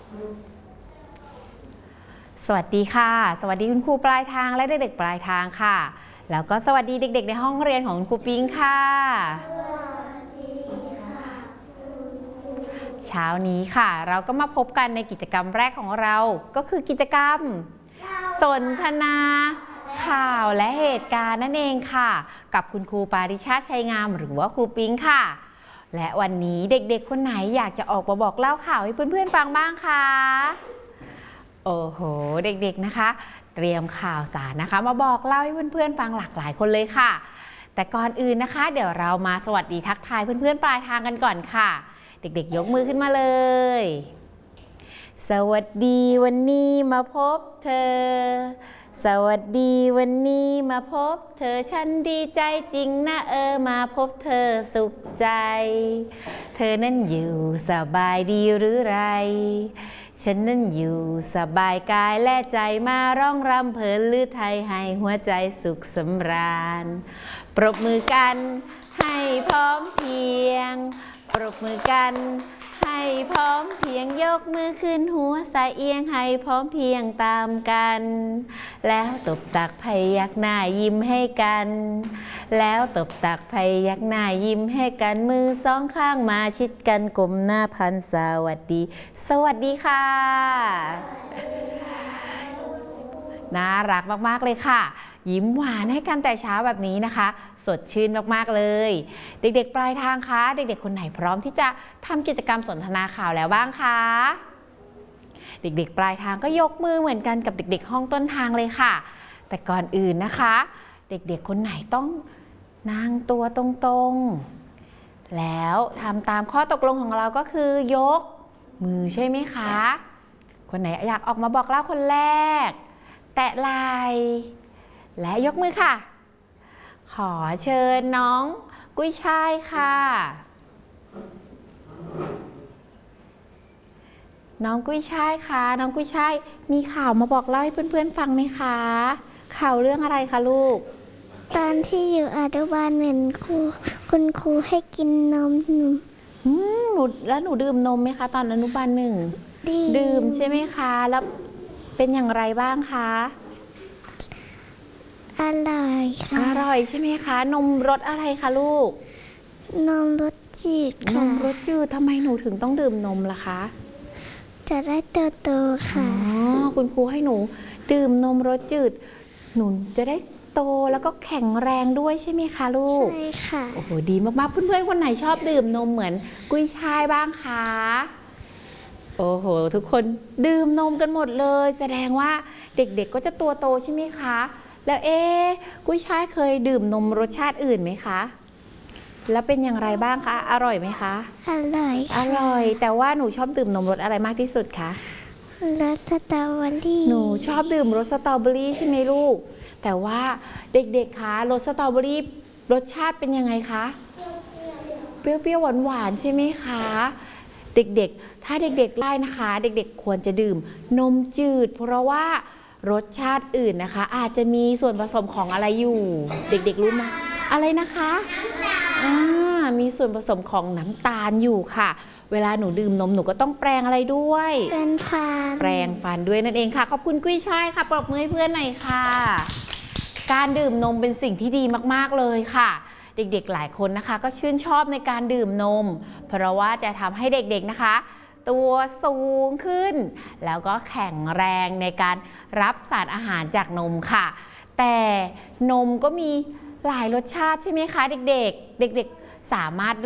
สวัสดีค่ะสวัสดีคุณครูปลายทางและเด็กๆปลายทางค่ะแล้วก็สวัสดีเด็กๆในห้องเรียนของคุณครูปิงค่ะเช้านี้ค่ะเราก็มาพบกันในกิจกรรมแรกของเราก็คือกิจกรรมสนทนาข่าวและเหตุการณ์นั่นเองค่ะกับคุณครูปาริชาติชัยงามหรือว่าครูปิงค่ะและวันนี้เด็กๆคนไหนอยากจะออกมาบอกเล่าข่าวให้เพื่อนๆฟังบ้างคะโอ้โหเด็กๆนะคะเตรียมข่าวสารนะคะมาบอกเล่าให้เพื่อนๆฟังหลากหลายคนเลยค่ะแต่ก่อนอื่นนะคะเดี๋ยวเรามาสวัสดีทักทายเพื่อนๆปลายทางกันก่อนค่ะเด็กๆยกมือขึ้นมาเลยสวัสดีวันนี้มาพบเธอสวัสดีวันนี้มาพบเธอฉันดีใจจริงนะมาพบเธอสุขใจเธอนั้นอยู่สบายดีหรือไรฉันนั้นอยู่สบายกายและใจมาร้องรำเพลินลือไทยให้หัวใจสุขสำราญปรบมือกันให้พร้อมเพรียงปรบมือกันให้พร้อมเพรียงยกมือขึ้นหัวสายเอียงให้พร้อมเพรียงตามกันแล้วตบตักพยักหน้ายิ้มให้กันแล้วตบตักพยักหน้ายิ้มให้กันมือสองข้างมาชิดกันกลมหน้าพลันสวัสดีสวัสดีค่ะน่ารักมากๆเลยค่ะยิ้มหวานให้กันแต่เช้าแบบนี้นะคะสดชื่นมากๆเลยเด็กๆปลายทางคะเด็กๆคนไหนพร้อมที่จะทำกิจกรรมสนทนาข่าวแล้วบ้างคะเด็กๆปลายทางก็ยกมือเหมือนกันกับเด็กๆห้องต้นทางเลยค่ะแต่ก่อนอื่นนะคะเด็กๆคนไหนต้องนั่งตัวตรงๆแล้วทำตามข้อตกลงของเราก็คือยกมือใช่ไหมคะคนไหนอยากออกมาบอกเล่าคนแรกแตะไหล่และยกมือค่ะขอเชิญน้องกุ้ยช่ายค่ะน้องกุ้ยช่ายค่ะน้องกุ้ยช่ายมีข่าวมาบอกเล่าให้เพื่อนๆฟังไหมคะข่าวเรื่องอะไรคะลูกตอนที่อยู่อนุบาลเหมือนคุณครูให้กินนมแล้วหนูดื่มนมไหมคะตอนอนุบาลหนึ่งดื่มใช่ไหมคะแล้วเป็นอย่างไรบ้างคะอร่อยค่ะอร่อยใช่ไหมคะนมรสอะไรคะลูกนมรสจืดค่ะนมรสจืดทำไมหนูถึงต้องดื่มนมล่ะคะจะได้โตค่ะคุณครูให้หนูดื่มนมรสจืดหนูจะได้โตแล้วก็แข็งแรงด้วยใช่ไหมคะลูกใช่ค่ะโอ้โหดีมากๆเพื่อนๆคนไหนชอบดื่มนมเหมือนกุ้ยช่ายบ้างคะโอ้โหทุกคนดื่มนมกันหมดเลยแสดงว่าเด็กๆก็จะตัวโตใช่ไหมคะแล้วกุ้ยช่ายเคยดื่มนมรสชาติอื่นไหมคะแล้วเป็นอย่างไรบ้างคะอร่อยไหมคะอร่อยอร่อยแต่ว่าหนูชอบดื่มนมรสอะไรมากที่สุดคะรสสตรอเบอรี่หนูชอบดื่มรสสตรอเบอรี่ใช่ไหมลูกแต่ว่าเด็กๆคะรสสตรอเบอรี่รสชาติเป็นยังไงคะเปรี้ยวๆหวานๆใช่ไหมคะเด็กๆถ้าเด็กๆได้นะคะเด็กๆควรจะดื่มนมจืดเพราะว่ารสชาติอื่นนะคะอาจจะมีส่วนผสมของอะไรอยู่เด็กๆรู้ไหมอะไรนะคะมีส่วนผสมของน้ำตาลอยู่ค่ะเวลาหนูดื่มนมหนูก็ต้องแปรงอะไรด้วยแปรงฟันด้วยนั่นเองค่ะขอบคุณกุ้ยช่ายค่ะปรบมือให้เพื่อนหน่อยค่ะการดื่มนมเป็นสิ่งที่ดีมากๆเลยค่ะเด็กๆหลายคนนะคะก็ชื่นชอบในการดื่มนมเพราะว่าจะทำให้เด็กๆนะคะตัวสูงขึ้นแล้วก็แข็งแรงในการรับสารอาหารจากนมค่ะแต่นมก็มีหลายรสชาติใช่ไหมคะเด็กๆสามารถ